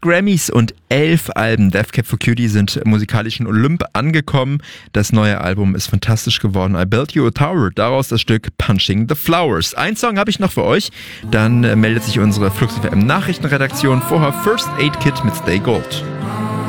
Grammys und 11 Alben. Death Cab for Cutie sind im musikalischen Olymp angekommen. Das neue Album ist fantastisch geworden. I Built You a Tower. Daraus das Stück Punching the Flowers. Ein Song habe ich noch für euch. Dann meldet sich unsere Flux FM Nachrichtenredaktion. Vorher First Aid Kit mit Stay Gold.